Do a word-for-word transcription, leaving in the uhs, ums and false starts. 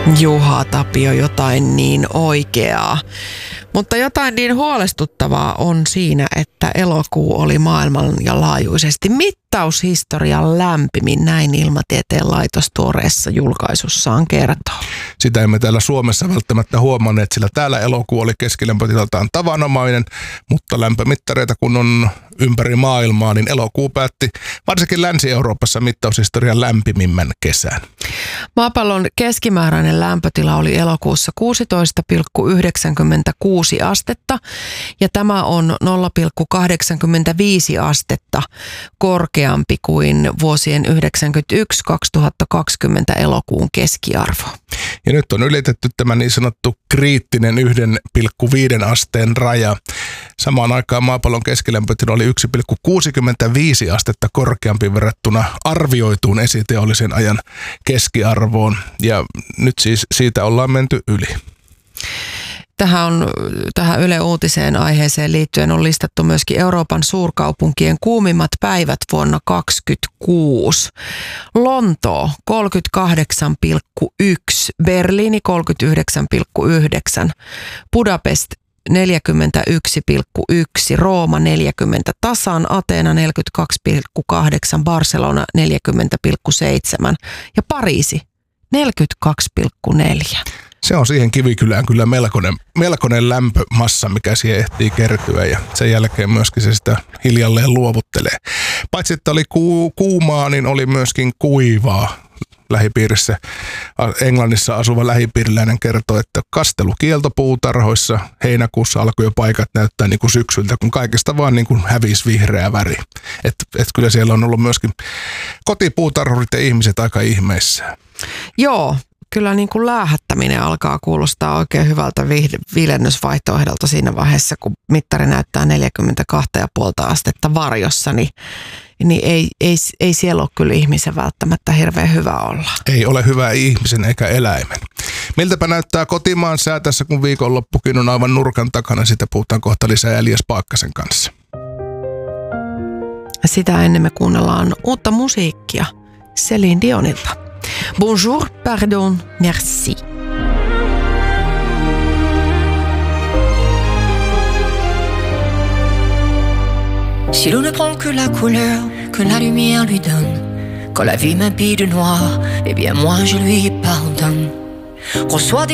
Juha Tapio, jotain niin oikeaa. Mutta jotain niin huolestuttavaa on siinä, että elokuu oli maailmanlaajuisesti mittaushistorian lämpimin, näin Ilmatieteen laitos tuoreessa julkaisussaan kertoo. Sitä emme täällä Suomessa välttämättä huomanneet, sillä täällä elokuu oli keskilämpötilaltaan tavanomainen, mutta lämpömittareita kun on ympäri maailmaa, niin elokuu päätti varsinkin Länsi-Euroopassa mittaushistorian lämpimimmän kesän. Maapallon keskimääräinen lämpötila oli elokuussa kuusitoista pilkku yhdeksänkymmentäkuusi astetta ja tämä on nolla pilkku kahdeksankymmentäviisi astetta korkeampi kuin vuosien yhdeksänkymmentäyksi kaksituhattakaksikymmentä elokuun keskiarvo. Ja nyt on ylitetty tämä niin sanottu kriittinen yksi pilkku viisi asteen raja. Samaan aikaan maapallon keskilämpötila oli yksi pilkku kuusikymmentäviisi astetta korkeampi verrattuna arvioituun esiteollisen ajan keskiarvoon. Ja nyt siis siitä ollaan menty yli. Tähän, on, tähän Yle Uutiseen aiheeseen liittyen on listattu myöskin Euroopan suurkaupunkien kuumimmat päivät vuonna kaksituhattakaksikymmentäkuusi. Lontoo kolmekymmentäkahdeksan pilkku yksi, Berliini kolmekymmentäyhdeksän pilkku yhdeksän, Budapest neljäkymmentäyksi pilkku yksi, Rooma neljäkymmentä tasan, Ateena neljäkymmentäkaksi pilkku kahdeksan, Barcelona neljäkymmentä pilkku seitsemän ja Pariisi neljäkymmentäkaksi pilkku neljä. Se on siihen Kivikylään kyllä melkoinen, melkoinen lämpömassa, mikä siihen ehtii kertyä ja sen jälkeen myöskin se sitä hiljalleen luovuttelee. Paitsi että oli ku, kuumaa, niin oli myöskin kuivaa. Lähipiirissä, Englannissa asuva lähipiiriläinen kertoo, että kastelukielto puutarhoissa heinäkuussa alkoi jo paikat näyttää niin kuin syksyltä, kun kaikesta vaan niin kuin hävisi vihreä väri. Että et kyllä siellä on ollut myöskin kotipuutarhurit ja ihmiset aika ihmeissään. Joo. Kyllä niin kuin läähättäminen alkaa kuulostaa oikein hyvältä viilennysvaihtoehdolta siinä vaiheessa, kun mittari näyttää neljäkymmentäkaksi pilkku viisi astetta varjossa, niin, niin ei, ei, ei siellä ole kyllä ihmisen välttämättä hirveän hyvä olla. Ei ole hyvä ihmisen eikä eläimen. Miltäpä näyttää kotimaan sää tässä, kun viikonloppukin on aivan nurkan takana, sitä puhutaan kohta lisää Elias Paakkasen kanssa. Sitä ennen me kuunnellaan uutta musiikkia Céline Dionilta. Bonjour, pardon, merci. Si l'on ne prend que la couleur que la lumière lui donne, quand la vie m'habille de noir, eh bien moi je lui pardonne. Reçois des